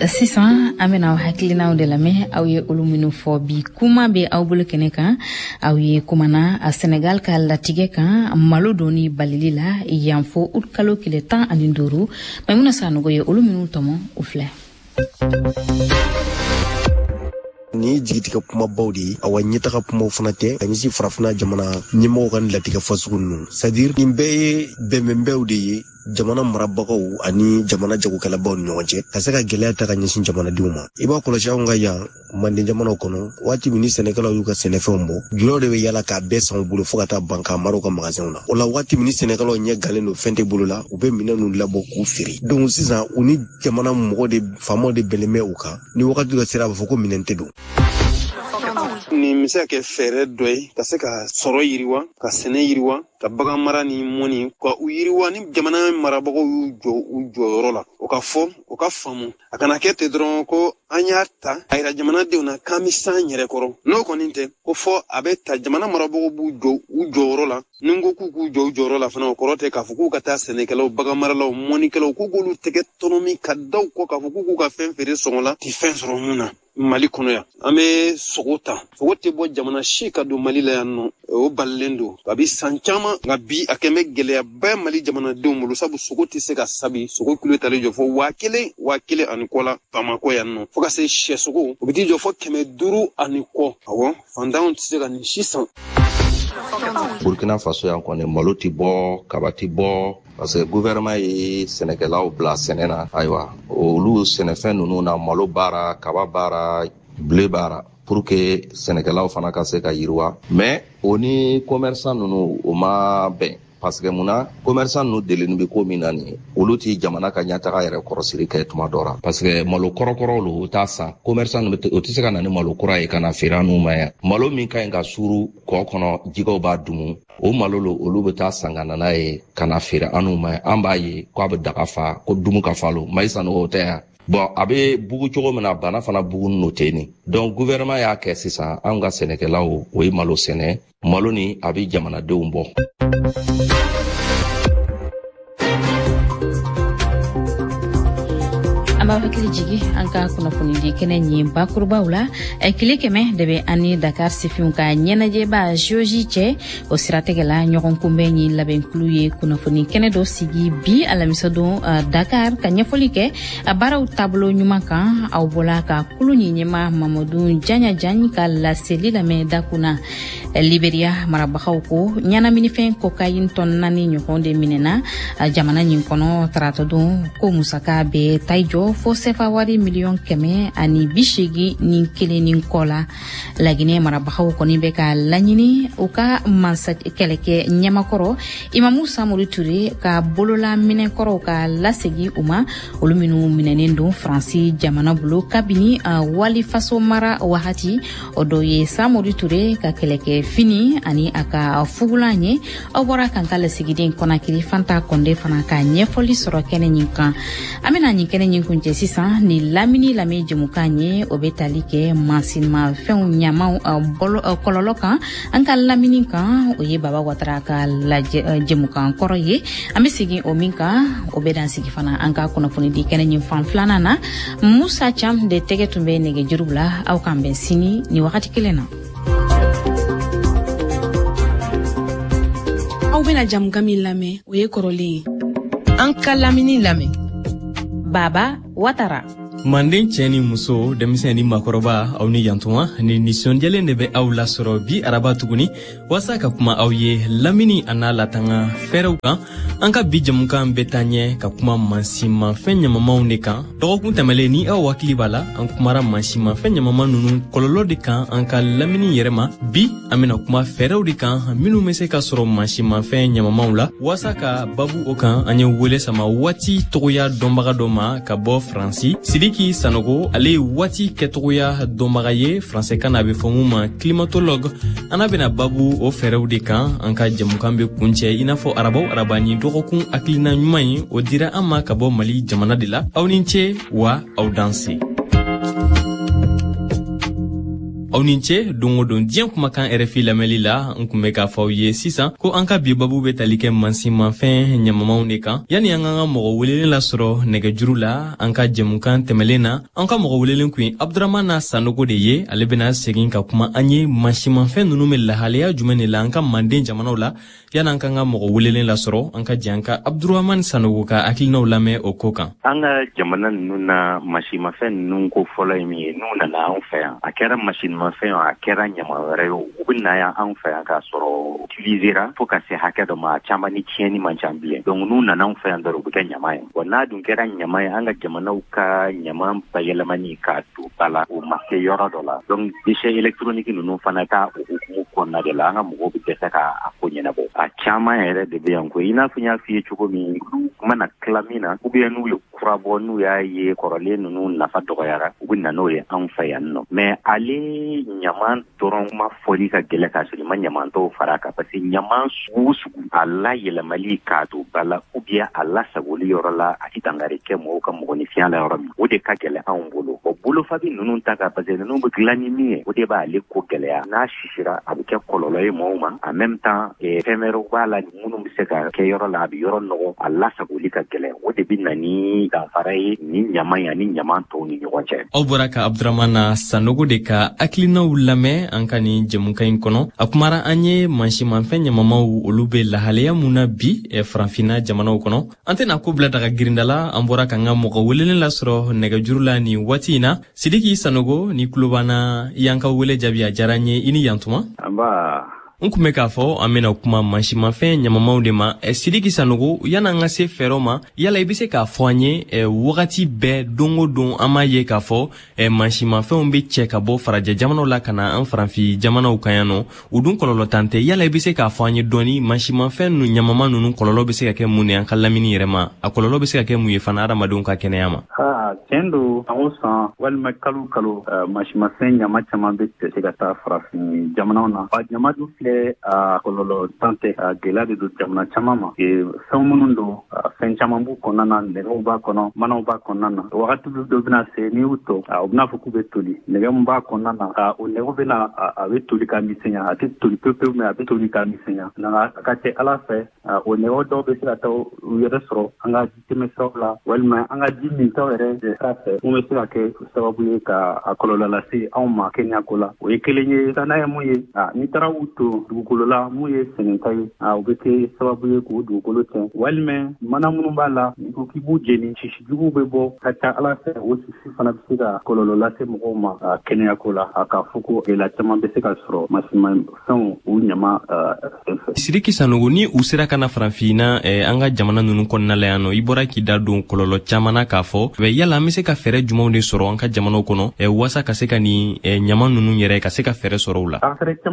sisan an bena hakilinaw de lamɛn aw ye olu minnu fɔ bi kuma be aw bolo kɛnɛ kan aw ye kumana a Senegal ka latigɛ kan malo doni balili la yanfo kalo 15 Maimuna Sanogo ye olu minnu tɔmɔ u filɛ ni jigitigɛ kuma bawdi awa ɲɛtaga kumaw fana tɛ ka ɲɛsi farafina jamana ɲɛmɔgɔw ka latigɛ fasugu ninnu c'est-à-dire nin bɛɛ ye bɛnbɛnbɛw de ye jamana marabagaw ani jamana jagokɛlabaw ni ɲɔgɔn cɛ ka se ka gɛlɛya ta ka ɲɛsin jamanadenw ma i b'a kɔlɔsi anw ka yan manden jamanaw kɔnɔ waati min ni sɛnɛkɛlaw y'u ka sɛnɛfɛnw bɔ julaw de bɛ yala k'a bɛɛ san u bolo fo ka taa ban k'a mara u ka magasinw na o la waati min ni sɛnɛkɛlaw ɲɛ galen don fɛn tɛ bolo la u bɛ minɛn ninnu labɔ k'u feere donc sisan u ni jamana mɔgɔ de faamaw de bɛnlen bɛ u kan ni wagati dɔ sera a b'a fɔ ko minɛn tɛ don nin bɛ se ka kɛ fɛɛrɛ dɔ ye ka se ka sɔrɔ yiriwa ka sɛnɛ yiriwa ka bagan mara ni mɔni ka u yiriwa ni jamana marabagaw y'u jɔ u jɔyɔrɔ la o ka fɔ o ka faamu a kana kɛ ten dɔrɔn ko an y'a ta a yira jamanadenw na k'an bɛ san yɛrɛ kɔrɔ n'o kɔni tɛ ko fɔ a bɛ ta jamana marabagaw b'u jɔ u jɔyɔrɔ la ni ko k'u jɔ u jɔyɔrɔ la fana o kɔrɔ tɛ k'a fɔ k'u ka taa sɛnɛkɛlaw bagan maralaw mɔnikɛlaw k'u k'olu tɛgɛ tɔnɔmi ka daw kɔ k'a fɔ k'u ka fɛn feere sɔngɔ la ti fɛn sɔrɔ mun na Mali kɔnɔ yan an bɛ sogo ta sogo tɛ bɔ jamana si ka don Mali la yan nɔ o balilen don a bɛ san caman nka bi a kɛn bɛ gɛlɛyaba Mali jamanadenw bolo sabu sogo tɛ se ka sabi sogo kilo talen jɔ fɔ 1000 ani kɔ la Bamako yan nɔ fo ka se sɛ sogo o bɛ t'i jɔ fɔ 500 ani kɔ awɔ fantanw tɛ se ka nin si san Burkina Faso yan kɔni malo ti bɔ kaba ti bɔ parce que gouvernement ye sɛnɛkɛlaw bila sɛnɛ na ayiwa olu sɛnɛfɛn ninnu na malo baara kaba baara blé baara pour que sɛnɛkɛlaw fana ka se ka yiriwa mais o ni commerçant ninnu o ma bɛn parce que muna commerçant ninnu deleni bɛ ko min na nin olu ti jamana ka ɲɛtaga yɛrɛ kɔrɔsiri kɛ tuma dɔ la parce que malo kɔrɔkɔrɔ lo o t'a san commerçant ninnu o tɛ se ka na ni malo kura ye ka na feere an'u ma yan malo min ka ɲi ka suru kɔ kɔnɔ jɛgɛw b'a dumu o malo lo olu bɛ taa san ka na n'a ye ka na feere an'u ma yan an b'a ye k'a bɛ daga fa ko dumu ka falo mayi sanogo o tɛ yan bon a bɛ bugu cogo min na bana fana bugu n'o tɛ nin donc gouvernement y'a kɛ sisan an ka sɛnɛkɛlaw o ye malo sɛnɛ malo ni a bɛ jamanadenw bɔ an b'a hakili jigi an ka kunnafonidi kɛnɛ ɲi bakurubaw la kile kɛmɛ de bɛ ani Dakar sifinw ka ɲɛnajɛba joji cɛ o siratigɛ la ɲɔgɔn kunbɛn ɲi labɛnkulu ye kunnafoni kɛnɛ dɔ sigi bi alamisa don Dakar ka ɲɛfɔli kɛ a baaraw taabolo ɲuman kan aw bɔla ka kulu ɲi ɲɛma Mamadou Janyajan ka laseli lamɛn dakuna Liberia marabagaw ko ɲɛnaminifɛn cocaïne tɔn 4 ɲɔgɔn de minɛna jamana ɲin kɔnɔ tarata don ko musaka bɛ taijɔ fo sefa wari miliyɔn 180 ni kelen ni kɔ la Laginɛ marabagaw kɔni bɛ ka laɲini u ka mansa kɛlɛkɛ ɲɛmakɔrɔ Imamu Samori Ture ka bolola minɛkɔrɔw ka lasegi u ma olu minnu minɛnen don Faransi jamana bolo kabini wali faso mara wagati o dɔ ye Samori Ture ka kɛlɛkɛ fini ani a ka fugulan ye aw bɔra kan ka lasigiden Konakiri Fanta Konde fana ka ɲɛfɔli sɔrɔ kɛnɛ ɲin kan an bɛna ɲin kɛnɛ ɲin kun cɛ sisan ni lamini lamɛ jɛmukan ye o bɛ tali kɛ mansinma fɛnw ɲamaw kɔlɔlɔ kan an ka lamini kan o ye Baba Watara ka jɛmukan kɔrɔ ye an bɛ segin o min kan o bɛ dan sigi fana an ka kunnafonidi kɛnɛ ɲin fan filanan na Musa Cham de tɛgɛ tun bɛ nɛgɛjuru la aw kan bɛn sini ni wagati kelen na aw bɛna jamukan min lamɛn o ye kɔrɔlen ye an ka lamini lamɛn Baba Watara Manden cɛ ni muso denmisɛn ni makɔrɔba aw ni yantuma ni nisɔndiyalen de bɛ aw lasɔrɔ bi araba tuguni wasa ka kuma aw ye lamini a n'a latanga fɛrɛw kan an ka bi jamukan bɛ taa ɲɛ ka kuma mansinmafɛn ɲamamanw de kan dɔgɔkun tɛmɛlen ni aw hakili b'a la an kumara mansinmafɛn ɲamaman ninnu kɔlɔlɔ de kan an ka lamini yɛrɛ ma bi an bɛna kuma fɛrɛw de kan minnu bɛ se ka sɔrɔ mansinmafɛn ɲamamanw la wasa ka babu o kan an ye wele sama waati tɔgɔya dɔnbaga dɔ ma ka bɔ Faransi Sidiki Sanogo ale ye waati kɛtɔgɔya dɔnbaga ye faransɛkan na a bɛ fɔ mun ma climatologue an bɛna babu o fɛrɛw de kan an ka jamukan bɛ kuncɛ i n'a fɔ arabaw araba ni dɔgɔkun hakilina ɲuman ye o dira an ma ka bɔ Mali jamana de la aw ni ce wa aw danse aw ni ce dongo don diɲɛ kumakan RFI lamɛnli la n kun bɛ k'a fɔ aw ye sisan ko an ka bi babu bɛ tali kɛ mansinmafɛn ɲamamanw de kan yani an ka mɔgɔ welelen lasɔrɔ nɛgɛjuru la an ka jɛmukan tɛmɛlen na an ka mɔgɔ welelen kun Abduramana Sanogo de ye ale bɛna segin ka kuma an ye mansinmafɛn ninnu bɛ lahalaya jumɛn de la an ka Manden jamanaw la yani an ka mɔgɔ welelen lasɔrɔ an ka jɛ an ka Abduramana Sanogo ka hakilinaw lamɛn o ko kan. An ka jamana ninnu na mansinmafɛn ninnu ko fɔlɔ ye min ye n'u nana an fɛ yan a kɛra mansinmafɛn a kɛra ɲama wɛrɛ ye u bɛ na yan an fɛ yan k'a sɔrɔ utilisera fo ka se hakɛ dɔ ma caman ni tiɲɛni man ca bilen donc n'u nana an fɛ yan dɔrɔn u bɛ kɛ ɲama ye wa n'a dun kɛra ɲama ye an ka jamanaw ka ɲama bayɛlɛmani k'a don ba la o ma se yɔrɔ dɔ la donc déchets électroniques ninnu fana ka o hukumu kɔnɔna de la an ka mɔgɔw bɛ dɛsɛ k'a ko ɲɛnabɔ a caman yɛrɛ de bɛ yan ko i n'a fɔ n y'a f'i ye cogo min mana tila min na ou bien n'u ye kura bɔ n'u y'a ye kɔrɔlen ninnu nafa dɔgɔyara u bɛ na n'o ye anw fɛ yan nɔ mais ale ɲaman dɔrɔn ma fɔli ka gɛlɛ k'a sɔrɔ i ma ɲaman tɔw fara kan parce que ɲaman sugu sugu a layɛlɛmali k'a don ba la ou bien a lasagoli yɔrɔ la a tɛ dankari kɛ mɔgɔw ka mɔgɔninfinya la yɔrɔ min o de ka gɛlɛ anw bolo o bolofabi ninnu ta kan parce que ninnu bɛ dilan ni min ye o de b'ale ko gɛlɛya n'a sisira a bɛ kɛ kɔlɔlɔ ye mɔgɔw ma en même temps fɛn wɛrɛw b'a la minnu bɛ se ka kɛ yɔrɔ la a bɛ yɔrɔ nɔgɔ a lasagoli ka gɛlɛn o de bɛ na ni danfara ye ni ɲaman ye ani ɲaman tɔw ni ɲɔgɔn cɛ. Aw bɔra ka Abduramana Sanogo de ka hakilinaw lamɛn an ka nin jɛmukan in kɔnɔ a kumara an ye mansinmafɛn ɲamamaw olu bɛ lahalaya mun na bi farafinna jamanaw kɔnɔ an tɛna ko bila daga girinda la an bɔra ka n ka mɔgɔ welelen lasɔrɔ nɛgɛjuru la nin waati in na Sidiki Sanogo ni tulo b'an i y'an ka wele jaabi a diyara n ye i ni yantuma. N kun bɛ k'a fɔ an bɛna kuma mansinmafɛn ɲamamaw de ma Sidiki Sanogo yan'an ka se fɛɛrɛw ma yala i bɛ se k'a fɔ an ye wagati bɛɛ don o don an b'a ye k'a fɔ mansinmafɛnw bɛ cɛ ka bɔ farajɛ jamanaw la ka na an farafin jamanaw kan yan nɔ o dun kɔlɔlɔ tan tɛ yala i bɛ se k'a fɔ an ye dɔɔni mansinmafɛn ɲamama ninnu kɔlɔlɔ bɛ se ka kɛ mun ye an ka lamini yɛrɛ ma a kɔlɔlɔ bɛ se ka kɛ mun ye fana adamadenw ka kɛnɛya ma. Tiɲɛ don san o san walima kalo kalo mansinmafɛn ɲama caman bɛ se ka taa farafin jamanaw na ɲama dun filɛ kɔlɔlɔ tan tɛ gɛlɛya de don jamana caman ma fɛn minnu don fɛn caman b'u kɔnɔna na nɛgɛw b'a kɔnɔ manaw b'a kɔnɔna na wagati dɔ bɛna se n'i y'u tɔ u bɛna fɔ k'u bɛ toli nɛgɛ min b'a kɔnɔna na o nɛgɛw bɛna a bɛ toli ka misɛnya a tɛ toli pewu mais a bɛ toli ka misɛnya nka a ka kɛ ala fɛ o nɛgɛw dɔw bɛ se ka taa u yɛrɛ sɔrɔ an ka ji tɛmɛsiraw la walima an ka ji mintaw yɛrɛ sira fɛ mun bɛ se ka kɛ sababu ye ka a kɔlɔlɔ lase anw ma kɛnɛyako la o ye kelen ye n'a ye mun ye n'i taara u to dugukolo la mun ye sɛnɛta ye o bɛ kɛ sababu ye k'o dugukolo tiɲɛ walima mana minnu b'a la n'i ko k'i b'u jeni sisijuguw bɛ bɔ ka ca ala fɛ o sisi fana bɛ se ka kɔlɔlɔ lase mɔgɔw ma kɛnɛyako la k'a fɔ ko gɛlɛya caman bɛ se ka sɔrɔ mansinmafɛnw u ɲama fɛ. Sidiki Sanogo ni u sera ka na farafinna an ka jamana ninnu kɔnɔna la yan nɔ i bɔra k'i da don kɔlɔlɔ caman na k'a fɔ yala an bɛ se ka fɛɛrɛ jumɛnw de sɔrɔ an ka jamanaw kɔnɔ walasa ka se ka nin ɲama ninnu yɛrɛ ka se ka fɛɛrɛ sɔrɔ u la.